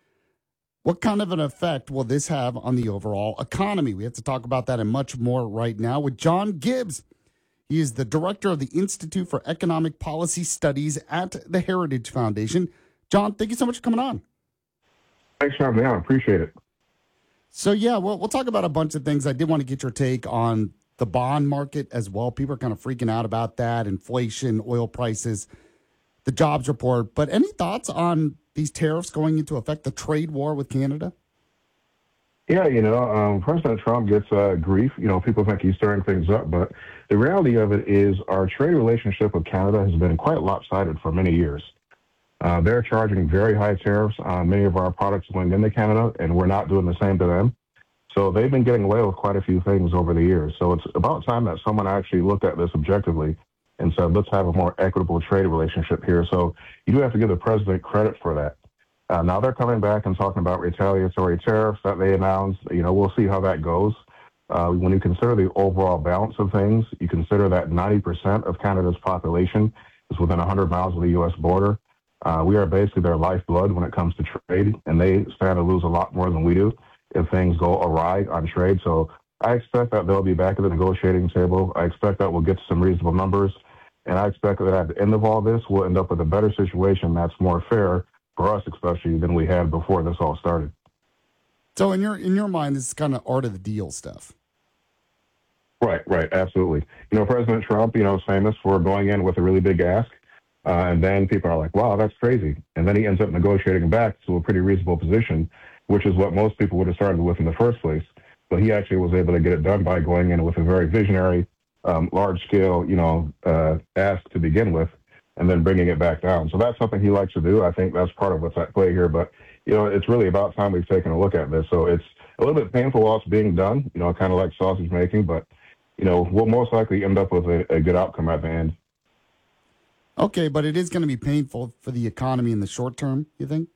What kind of an effect will this have on the overall economy? We have to talk about that and much more right now with John Gibbs. He is the director of the Institute for Economic Policy Studies at the Heritage Foundation. John, thank you so much for coming on. Thanks for having me on. I appreciate it. So, yeah, well, we'll talk about a bunch of things. I did want to get your take on the bond market as well. People are kind of freaking out about that, inflation, oil prices, the jobs report. But any thoughts on these tariffs going into effect, the trade war with Canada? Yeah, you know, um, President Trump gets uh, grief. You know, people think he's stirring things up, but the reality of it is our trade relationship with Canada has been quite lopsided for many years. Uh, they're charging very high tariffs on many of our products going into Canada, and we're not doing the same to them. So they've been getting away with quite a few things over the years. So it's about time that someone actually looked at this objectively and said, let's have a more equitable trade relationship here. So you do have to give the president credit for that. Uh, now they're coming back and talking about retaliatory tariffs that they announced. You know, we'll see how that goes. Uh, when you consider the overall balance of things, you consider that ninety percent of Canada's population is within one hundred miles of the U S border. Uh, we are basically their lifeblood when it comes to trade, and they stand to lose a lot more than we do if things go awry on trade. So I expect that they'll be back at the negotiating table. I expect that we'll get to some reasonable numbers, and I expect that at the end of all this, we'll end up with a better situation that's more fair for us, especially than we had before this all started. So in your in your mind, this is kind of art of the deal stuff. Right, right, absolutely. You know, President Trump, you know, is famous for going in with a really big ask, uh, and then people are like, wow, that's crazy. And then he ends up negotiating back to a pretty reasonable position, which is what most people would have started with in the first place. But he actually was able to get it done by going in with a very visionary, um, large-scale, you know, uh, ask to begin with. and then bringing it back down. So that's something he likes to do. I think that's part of what's at play here. But, you know, it's really about time we've taken a look at this. So it's a little bit painful while it's being done, you know, kind of like sausage making, but, you know, we'll most likely end up with a, a good outcome at the end. Okay, but it is going to be painful for the economy in the short term, you think?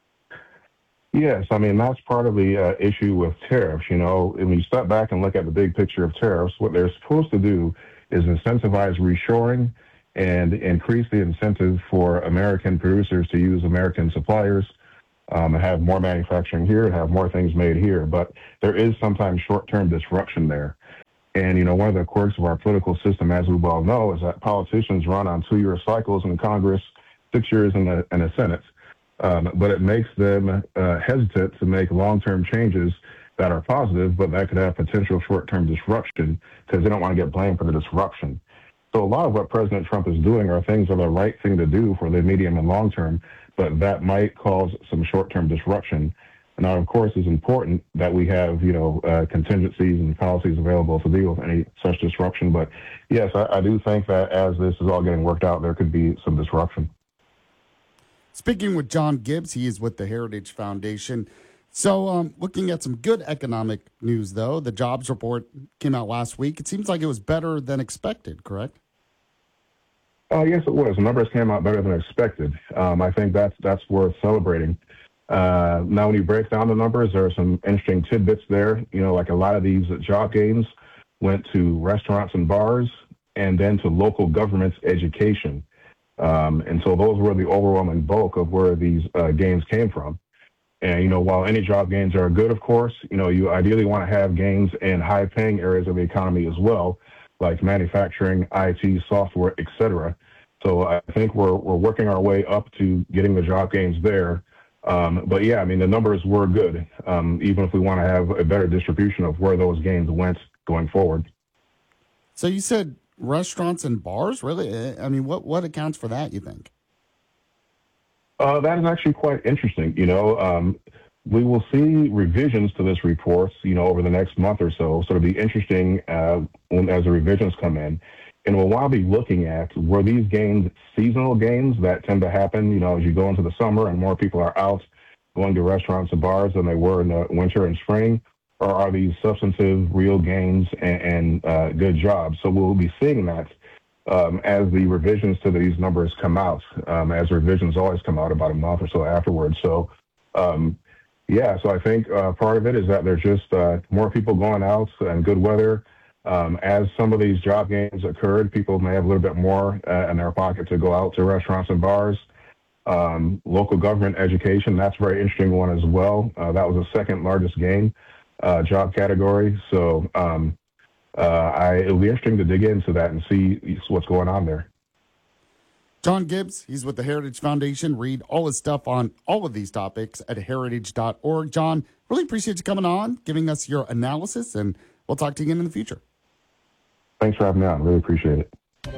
Yes, I mean, that's part of the uh, issue with tariffs. You know, when you step back and look at the big picture of tariffs, what they're supposed to do is incentivize reshoring and increase the incentive for American producers to use American suppliers, um, and have more manufacturing here and have more things made here. But there is sometimes short-term disruption there. And, you know, one of the quirks of our political system, as we well know, is that politicians run on two-year cycles in Congress, six years in the, in the Senate. Um, but it makes them uh, hesitant to make long-term changes that are positive, but that could have potential short-term disruption because they don't want to get blamed for the disruption. So a lot of what President Trump is doing are things that are the right thing to do for the medium and long term, but that might cause some short-term disruption. And now, of course, it's important that we have, you know, uh, contingencies and policies available to deal with any such disruption. But yes, I, I do think that as this is all getting worked out, there could be some disruption. Speaking with John Gibbs, he is with the Heritage Foundation. So um, looking at some good economic news, though, the jobs report came out last week. It seems like it was better than expected, correct? Uh, yes, it was. The numbers came out better than expected. Um, I think that's that's worth celebrating. Uh, now, when you break down the numbers, there are some interesting tidbits there. You know, like a lot of these job gains went to restaurants and bars and then to local government's education. Um, and so those were the overwhelming bulk of where these uh, gains came from. And, you know, while any job gains are good, of course, you know, you ideally want to have gains in high-paying areas of the economy as well, like manufacturing, I T, software, et cetera. So I think we're we're working our way up to getting the job gains there. Um, but, yeah, I mean, the numbers were good, um, even if we want to have a better distribution of where those gains went going forward. So you said restaurants and bars, really? I mean, what, what accounts for that, you think? Uh, that is actually quite interesting. You know, um, we will see revisions to this report, you know, over the next month or so. So it'll be interesting uh, when, as the revisions come in. And we'll want to be looking at, were these gains seasonal gains that tend to happen, you know, as you go into the summer and more people are out going to restaurants and bars than they were in the winter and spring? Or are these substantive, real gains and, and uh, good jobs? So we'll be seeing that um, as the revisions to these numbers come out, um, as revisions always come out about a month or so afterwards. So, um, yeah, so I think uh, part of it is that there's just uh, more people going out and good weather. Um, as some of these job gains occurred, people may have a little bit more uh, in their pocket to go out to restaurants and bars. Um, local government education, that's a very interesting one as well. Uh, that was the second largest gain uh, job category. So um, uh, I, it'll be interesting to dig into that and see what's going on there. John Gibbs, he's with the Heritage Foundation. Read all his stuff on all of these topics at heritage dot org. John, really appreciate you coming on, giving us your analysis, and we'll talk to you again in the future. Thanks for having me on. Really appreciate it.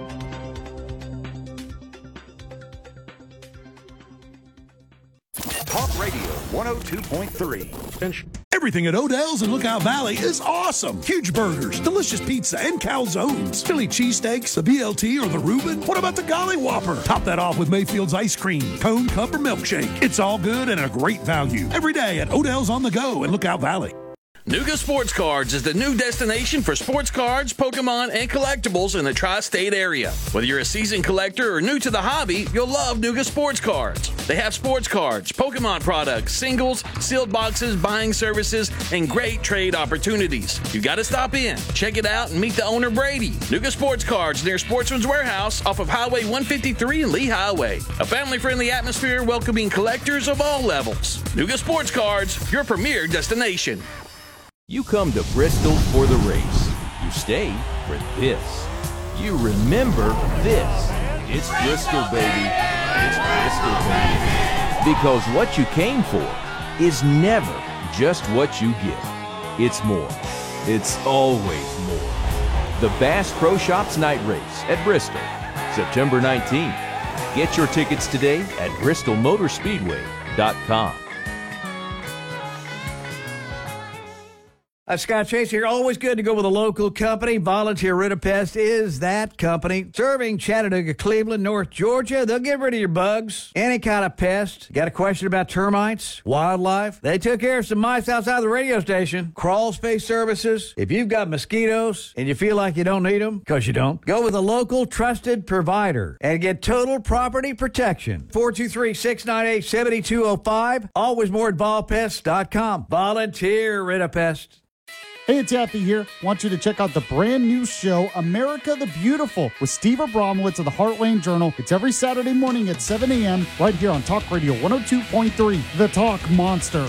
Talk Radio one oh two point three. Everything at Odell's in Lookout Valley is awesome. Huge burgers, delicious pizza, and calzones. Philly cheesesteaks, the B L T, or the Reuben. What about the Golly Whopper? Top that off with Mayfield's ice cream, cone, cup, or milkshake. It's all good and a great value. Every day at Odell's on the Go in Lookout Valley. Nuga Sports Cards is the new destination for sports cards, Pokemon, and collectibles in the tri-state area. Whether you're a seasoned collector or new to the hobby, you'll love Nuga Sports Cards. They have sports cards, Pokemon products, singles, sealed boxes, buying services, and great trade opportunities. You gotta stop in, check it out, and meet the owner, Brady. Nuga Sports Cards near Sportsman's Warehouse off of Highway one fifty-three and Lee Highway. A family-friendly atmosphere welcoming collectors of all levels. Nuga Sports Cards, your premier destination. You come to Bristol for the race. You stay for this. You remember this. It's Bristol, baby. It's Bristol, baby. Because what you came for is never just what you get. It's more. It's always more. The Bass Pro Shops Night Race at Bristol, September nineteenth. Get your tickets today at bristol motor speedway dot com. Uh, Scott Chase here. Always good to go with a local company. Volunteer Rid-A-Pest is that company. Serving Chattanooga, Cleveland, North Georgia. They'll get rid of your bugs, any kind of pest. Got a question about termites, wildlife? They took care of some mice outside the radio station. Crawl space services. If you've got mosquitoes and you feel like you don't need them, because you don't, go with a local trusted provider and get total property protection. four two three, six nine eight, seven two zero five. Always more at vol pest dot com. Volunteer Rid-A-Pest. Hey, it's Yappy here. Want you to check out the brand new show, America the Beautiful, with Steve Abramowitz of the Heartland Journal. It's every Saturday morning at seven a.m. right here on Talk Radio one oh two point three, The Talk Monster.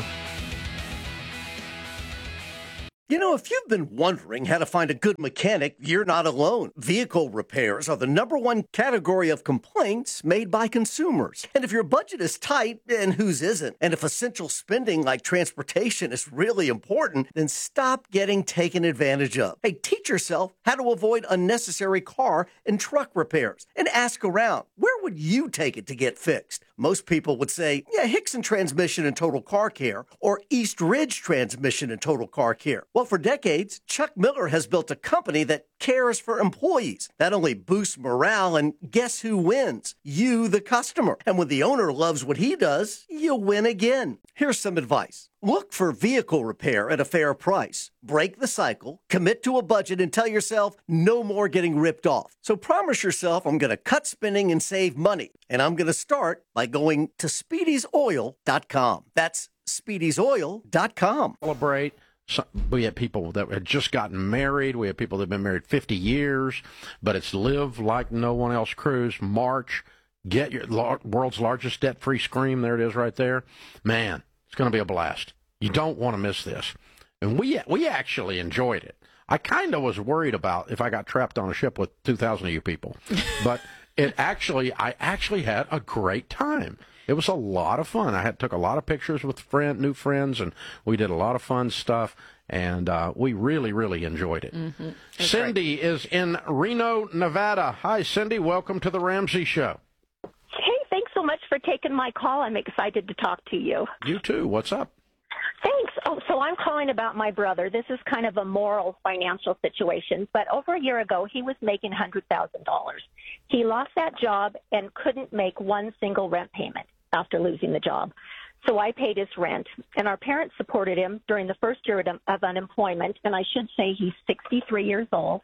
You know, if you've been wondering how to find a good mechanic, you're not alone. Vehicle repairs are the number one category of complaints made by consumers. And if your budget is tight, and whose isn't? And if essential spending like transportation is really important, then stop getting taken advantage of. Hey, teach yourself how to avoid unnecessary car and truck repairs. And ask around, where would you take it to get fixed? Most people would say, yeah, Hickson Transmission and Total Car Care, or East Ridge Transmission and Total Car Care. Well, for decades, Chuck Miller has built a company that cares for employees. That only boosts morale, and guess who wins? You, the customer. And when the owner loves what he does, you win again. Here's some advice. Look for vehicle repair at a fair price. Break the cycle, commit to a budget, and tell yourself no more getting ripped off. So promise yourself, I'm going to cut spending and save money. And I'm going to start by going to speedys oil dot com. That's speedys oil dot com. Celebrate. So we had people that had just gotten married. We had people that have been married fifty years, but it's Live Like No One Else Cruise. March. Get your lar- world's largest debt-free scream. There it is right there. Man, it's going to be a blast. You don't want to miss this. And we we actually enjoyed it. I kind of was worried about if I got trapped on a ship with two thousand of you people. But it actually, I actually had a great time. It was a lot of fun. I had took a lot of pictures with friend, new friends, and we did a lot of fun stuff, and uh, we really, really enjoyed it. Mm-hmm. Cindy great. is in Reno, Nevada. Hi, Cindy. Welcome to the Ramsey Show. Hey, thanks so much for taking my call. I'm excited to talk to you. You too. What's up? Thanks. Oh, so I'm calling about my brother. This is kind of a moral financial situation, but over a year ago, he was making one hundred thousand dollars. He lost that job and couldn't make one single rent payment after losing the job. So I paid his rent, and our parents supported him during the first year of unemployment, and I should say he's sixty-three years old,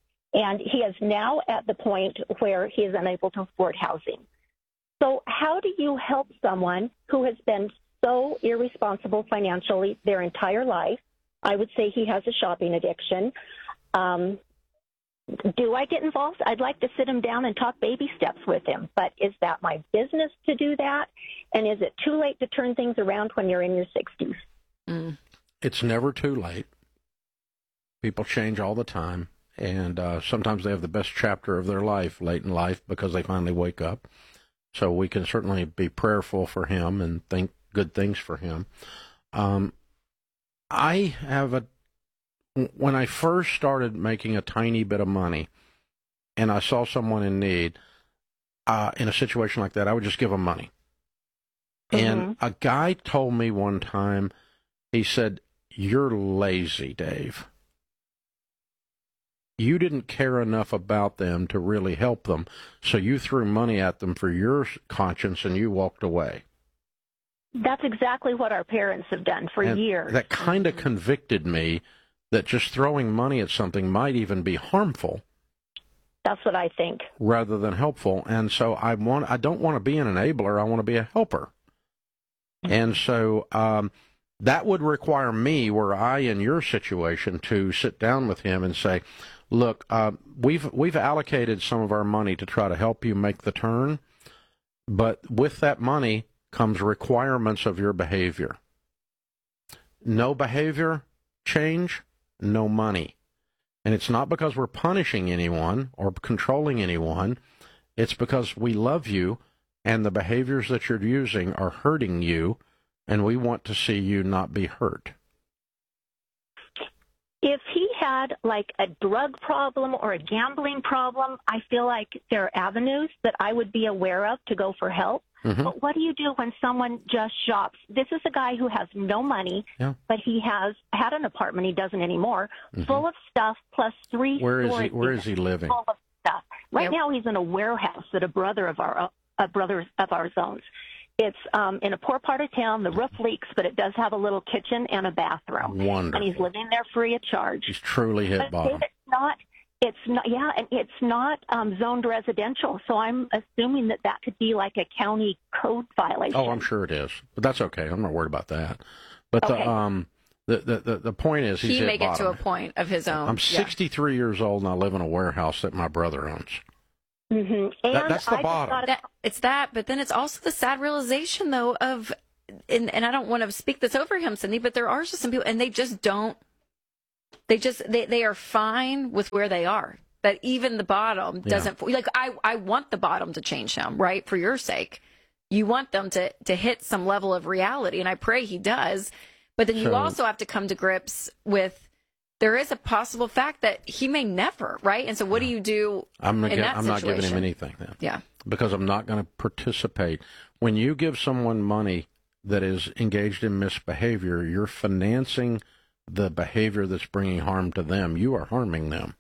and he is now at the point where he is unable to afford housing. So how do you help someone who has been so irresponsible financially their entire life? I would say he has a shopping addiction. Um, do I get involved? I'd like to sit him down and talk baby steps with him, but is that my business to do that? And is it too late to turn things around when you're in your sixties? Mm. It's never too late. People change all the time, and uh, sometimes they have the best chapter of their life late in life because they finally wake up. So we can certainly be prayerful for him and think good things for him. Um, I have a, when I first started making a tiny bit of money and I saw someone in need, uh, in a situation like that, I would just give them money. Mm-hmm. And a guy told me one time, he said, "You're lazy, Dave. You didn't care enough about them to really help them, so you threw money at them for your conscience and you walked away." That's exactly what our parents have done for and years. That kind of convicted me that just throwing money at something might even be harmful. That's what I think. Rather than helpful. And so I want I don't want to be an enabler, I want to be a helper. Mm-hmm. And so um, that would require me, were I in your situation, to sit down with him and say, "Look, uh, we've we've allocated some of our money to try to help you make the turn, but with that money comes requirements of your behavior. No behavior change, no money. And it's not because we're punishing anyone or controlling anyone. It's because we love you, and the behaviors that you're using are hurting you, and we want to see you not be hurt." If he had had like a drug problem or a gambling problem, I feel like there are avenues that I would be aware of to go for help. Mm-hmm. But what do you do when someone just shops? This is a guy who has no money, Yeah. but he has had an apartment, he doesn't anymore, Mhm. full of stuff, plus three Where is he? storage Where is he units living? full of stuff. Right Yep. now he's in a warehouse that a brother of our a brother of ours owns. It's um, in a poor part of town. The roof leaks, but it does have a little kitchen and a bathroom. Wonderful. And he's living there free of charge. He's truly hit But bottom. it's not. It's not. Yeah, and it's not um, zoned residential. So I'm assuming that that could be like a county code violation. Oh, I'm sure it is, but that's okay. I'm not worried about that. But Okay. the um the, the the the point is he's He hit may get bottom. to a point of his own. I'm Yeah. sixty-three years old and I live in a warehouse that my brother owns. Mm-hmm. And That- that's the I just bottom. thought That, it's that, but then it's also the sad realization, though, of, and, and I don't want to speak this over him, Cindy, but there are just some people, and they just don't, they just, they, they are fine with where they are. That even the bottom Yeah. doesn't, like, I, I want the bottom to change him, right? For your sake. You want them to, to hit some level of reality, and I pray he does. But then you So- also have to come to grips with, there is a possible fact that he may never, right? And so what do you do I'm, not in gi- that I'm not giving him situation? anything then. Yeah. Because I'm not going to participate. When you give someone money that is engaged in misbehavior, you're financing the behavior that's bringing harm to them. You are harming them.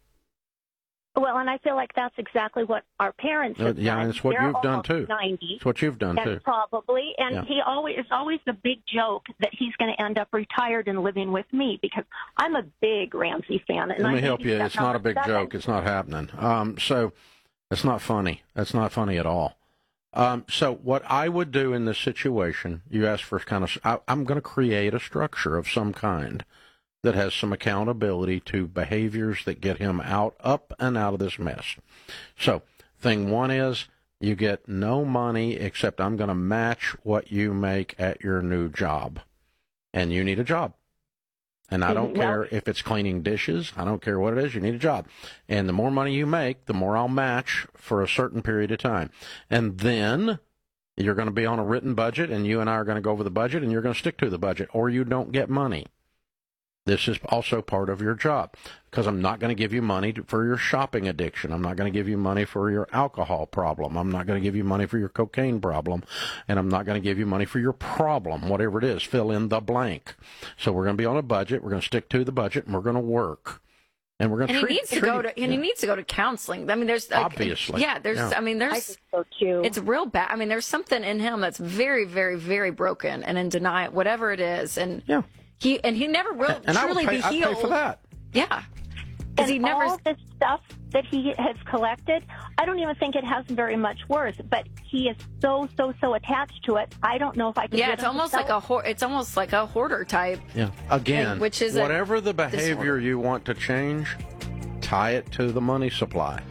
Well, and I feel like that's exactly what our parents Uh, have yeah, done. and it's what They're you've done almost too. ninety. It's what you've done and too. Probably, and Yeah. he always it's always the big joke that he's going to end up retired and living with me because I'm a big Ramsey fan. And Let I me think help he's you. got It's not a number big seven. joke. It's not happening. Um, so it's not funny. That's not funny at all. Um, so what I would do in this situation, you asked for kind of, I, I'm going to create a structure of some kind that has some accountability to behaviors that get him out, up and out of this mess. So thing one is you get no money except I'm going to match what you make at your new job. And you need a job. And I don't Well- care if it's cleaning dishes. I don't care what it is. You need a job. And the more money you make, the more I'll match for a certain period of time. And then you're going to be on a written budget, and you and I are going to go over the budget, and you're going to stick to the budget, or you don't get money. This is also part of your job, because I'm not going to give you money to, for your shopping addiction. I'm not going to give you money for your alcohol problem. I'm not going to give you money for your cocaine problem. And I'm not going to give you money for your problem, whatever it is. Fill in the blank. So we're going to be on a budget. We're going to stick to the budget, and we're going to work. And we're going And to he treat, needs to treat go it- to and he yeah. needs to go to counseling. I mean, there's like, Obviously. yeah. There's, Yeah. I mean, there's. I think so too. It's real bad. I mean, there's something in him that's very, very, very broken and in denial, whatever it is. And yeah, he and he never will And I would truly pay, be I'd healed. pay for that. Yeah, And because he never. all this stuff that he has collected, I don't even think it has very much worth. But he is so, so, so attached to it. I don't know if I could. Yeah, get it's him to almost sell like a hor- it's almost like a hoarder type. Yeah. Again, Like, which is a whatever the behavior disorder. you want to change, tie it to the money supply.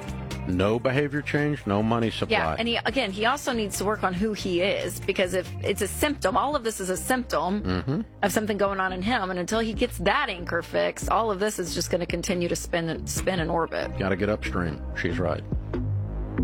No behavior change, no money supply. Yeah, and he again, he also needs to work on who he is because if it's a symptom, all of this is a symptom Mm-hmm. of something going on in him, and until he gets that anchor fixed, all of this is just going to continue to spin and spin in orbit. Got to get upstream. She's right.